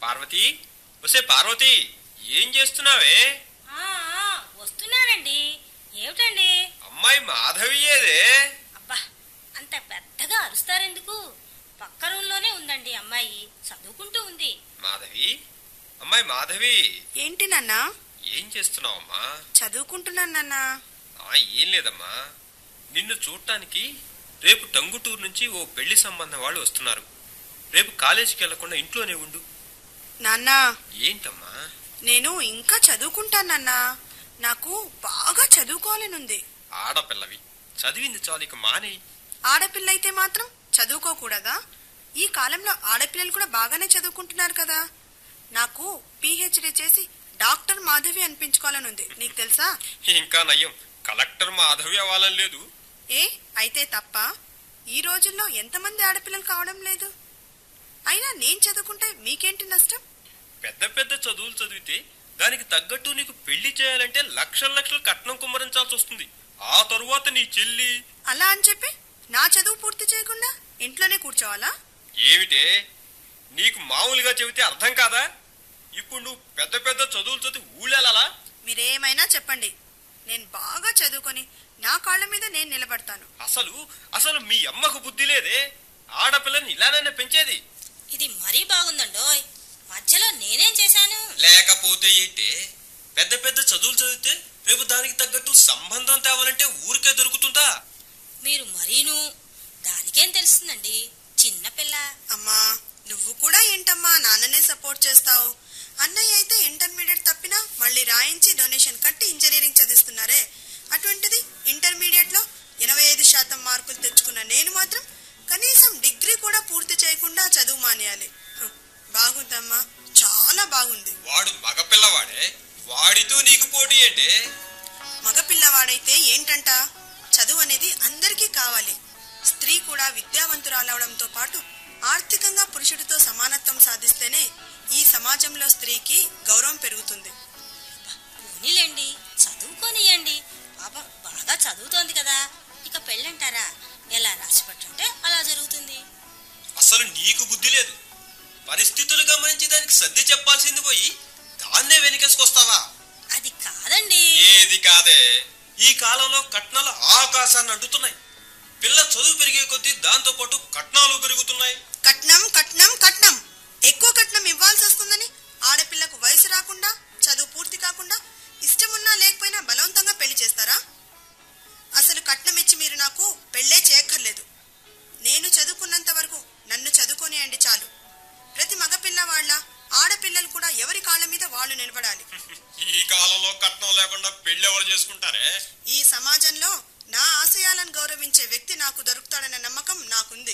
పార్వతి, ఒసే పార్వతి, ఏం చేస్తున్నావే? వస్తున్నానండి. ఏమిటండి? అమ్మాయి మాధవి ఏదే? అబ్బా, అంత పెద్దగా అరుస్తారెందుకు? పక్క రూంలోనే ఉందండి అమ్మాయి, చదువుకుంటూ ఉంది. మాధవి, అమ్మాయి మాధవి. ఏంటి నాన్నా? ఏం చేస్తున్నావమ్మా? చదువుకుంటున్నాను నాన్నా. ఏం లేదమ్మా, నిన్ను చూడటానికి రేపు టంగుటూరు నుంచి ఓ పెళ్లి సంబంధం వాళ్ళు వస్తున్నారు. రేపు కాలేజీకి వెళ్లకుండా ఇంట్లోనే ఉండు. నాన్నా, ఏంటమ్మా? నేను ఇంకా చదువుకుంటాను నాన్నా. నాకు బాగా చదువుకోవాలనుంది. ఆడపిల్లవి, చదివింది చాలు, ఇక మానే. ఆడపిల్ల అయితే మాత్రం చదువుకోకూడదా? ఈ కాలంలో ఆడపిల్లలు కూడా బాగానే చదువుకుంటున్నారు కదా. నాకు పిహెచ్డి చేసి డాక్టర్ మాధవి అనిపించుకోవాలనుంది, నీకు తెలుసా? ఇంకా నయం, కలెక్టర్ మాధవి అవ్వాలని లేదు. ఏ అయితే తప్ప? ఈ రోజుల్లో ఎంతమంది ఆడపిల్లలు కావడం లేదు. అయినా నేను చదువుకుంటే మీకేంటి నష్టం? పెద్ద పెద్ద చదువులు చదివితే దానికి తగ్గట్టు నీకు పెళ్లి చేయాలంటే లక్షల లక్షలు కట్నం కుమ్మరించాల్సి వస్తుంది. ఆ తరువాత నీ చెల్లి. అలా అని చెప్పి నా చదువు పూర్తి చేయకుండా ఇంట్లోనే కూర్చోవాలా? ఏమిటే, నీకు మామూలుగా చెబితే అర్థం కాదా? ఇప్పుడు నువ్వు పెద్ద పెద్ద చదువులు చదివి ఊళ్ళెలా? మీరేమైనా చెప్పండి, నేను బాగా చదువుకొని నా కాళ్ళ మీద నేను నిలబడతాను. అసలు మీ అమ్మకు బుద్ధి లేదే? ఆడపిల్లని ఇలానైనా పెంచేది? ఇది మరీ బాగుందండోయ్. మధ్యలో నేనేం చేశాను? లేకపోతే ఏంటే, పెద్ద పెద్ద చదువులు చదివితే రేపు దానికి తగ్గట్టు సంబంధం తేవాలంటే ఊరికే దొరుకుతుందా? మీరు మరీను దానికేం తెలుస్తుందండి, చిన్నపిల్ల. అమ్మా, నువ్వు కూడా ఏంటమ్మా నాన్ననే సపోర్ట్ చేస్తావు? అన్నయ్య అయితే ఇంటర్మీడియట్ తప్పినా మళ్ళీ రాయించి డొనేషన్ కట్టి ఇంజనీరింగ్ చదివిస్తున్నారే. అటువంటిది ఇంటర్మీడియట్ లో 85% మార్కులు తెచ్చుకున్న నేను మాత్రం కనీసం డిగ్రీ కూడా పూర్తి చేయకుండా చదువు మానేయాలి. బాగుందమ్మా, చాలా బాగుంది. వాడు మగపిల్లవాడే, వాడితో నీకు పోటీ ఏంటే? మగపిల్లవాడైతే ఏంటంట? చదువు అనేది అందరికీ కావాలి. స్త్రీ కూడా విద్యావంతురాలవడంతో పాటు ఆర్థికంగా పురుషుడితో సమానత్వం సాధిస్తేనే ఈ సమాజంలో స్త్రీకి గౌరవం పెరుగుతుంది. పోనీలేండి, చదువుకోనియండి. పాపం బాగా చదువుతోంది కదా, ఇక పెళ్ళంటారా? ఎలా రాసిపెట్టుంటే అలా జరుగుతుంది. అసలు నీకు బుద్ధి లేదు. పరిస్థితులు గమనించి దానికి సర్ది చెప్పాల్సింది పోయి దాన్నే వెనుకేసుకొస్తావా? అది కాదండి. ఏది కాదే, ఈ కాలంలో కట్నాలు ఆకాశాన్ని అంటుతున్నాయి. పిల్ల చదువు పెరిగే కొద్దీ దాంతో పాటు కట్నాలు పెరుగుతున్నాయి. కట్నం కట్నం కట్నం, ఎక్కువ కట్నం ఇవ్వాల్సి వస్తుందని ఆడపిల్లకు వయసు రాకుండా చదువు పూర్తి కాకుండా ఇష్టమున్నా లేకపోయినా బలవంతంగా పెళ్లి చేస్తారా? అసలు కట్నం ఇచ్చి మీరు నాకు పెళ్లే చేయక్కర్లేదు. నేను చదువుకున్నంత వరకు నన్ను చదువుకోనియండి చాలు. ప్రతి మగపిల్ల వాళ్ళ ఆడపిల్లలు కూడా ఎవరి కాళ్ళ మీద వాళ్ళు నిలబడాలి. ఈ కాలంలో కట్నం లేకుండా పెళ్లి ఎవరు చేసుకుంటారే? ఈ సమాజంలో నా ఆశయాలను గౌరవించే వ్యక్తి నాకు దొరుకుతాడనే నమ్మకం నాకుంది.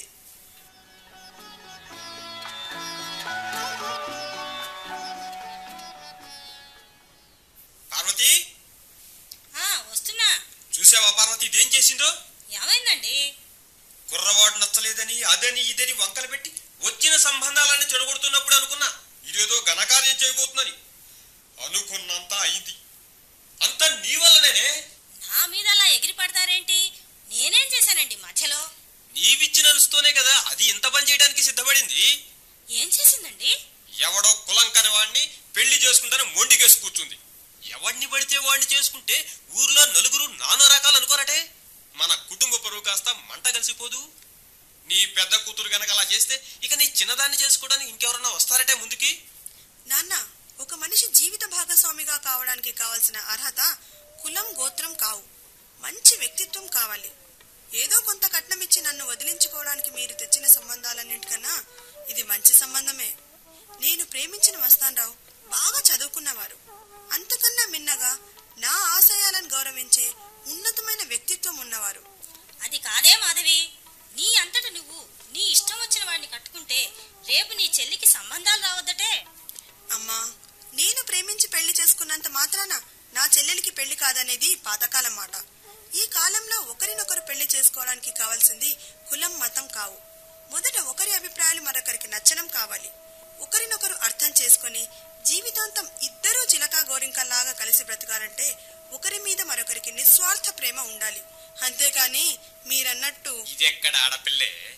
పార్వతి, వస్తున్నా. చూసావా పార్వతి ఇదేం చేసిందో? ఏమైందండి? కుర్రవాడు నచ్చలేదని అదని ఇదని వంకలు పెట్టి వచ్చిన సంబంధాలన్నీ చెడగొడుతున్నప్పుడు అనుకున్నా ఇదేదో ఘనకార్యం చేయబోతుందని. అనుకున్నంత అయింది. అంతా నీ వల్లనేనే. నా మీద అలా ఎగిరి పడతారేంటి? నేనేం చేశానండి మధ్యలో? నీవిచ్చిన అనుస్తూనే కదా అది ఇంత పని చేయడానికి సిద్ధపడింది. ఏం చేసిందండి? ఎవడో కులంకని వాడిని పెళ్లి చేసుకుంటాను మొండికేసి కూర్చుంది. ఎవడిని పడితే వాడిని చేసుకుంటే ఊర్లో నలుగురు నానా రకాలు అనుకోరటే. మన కుటుంబ పరువు కాస్త మంట కలిసిపోదు. నీ పెద్ద కూతురు గనక అలా చేస్తే ఇక నీ చిన్నదాన్ని చేసుకోవడానికి ఇంకెవరన్నా వస్తారటే ముందుకి? నాన్న, ఒక మనిషి జీవిత భాగస్వామిగా కావడానికి కావలసిన అర్హత కులం గోత్రం కావు, మంచి వ్యక్తిత్వం కావాలి. ఏదో కొంత కట్నం ఇచ్చి నన్ను వదిలించుకోవడానికి మీరు తెచ్చిన సంబంధాలన్నింటికన్నా ఇది మంచి సంబంధమే. నేను ప్రేమించిన మస్తాన్రావు బాగా చదువుకున్నవారు. అంతకన్నా మిన్నగా నా ఆశయాలను గౌరవించే ఉన్నతమైన వ్యక్తిత్వం ఉన్నవారు. అది కాదే మాధవి, నీ అంతట నువ్వు నీ ఇష్టం వచ్చిన వాడిని కట్టుకుంటే రేపు నీ చెల్లికి సంబంధాలు రావద్దటే. అమ్మా, నేను ప్రేమించి పెళ్లి చేసుకున్నంత మాత్రాన నా చెల్లెలికి పెళ్లి కాదనేది పాతకాలం మాట. ఈ కాలంలో ఒకరినొకరు పెళ్లి చేసుకోవడానికి కావాల్సింది కులం మతం కావు. మొదట ఒకరి అభిప్రాయాలు మరొకరికి నచ్చడం కావాలి. ఒకరినొకరు అర్థం చేసుకుని జీవితాంతం ఇద్దరూ చిలకా గోరింకల్లాగా కలిసి బ్రతకాలంటే ఒకరి మీద మరొకరికి నిస్వార్థ ప్రేమ ఉండాలి. అంతేకాని మీరన్నట్టు ఇది ఎక్కడ ఆడపిల్లే?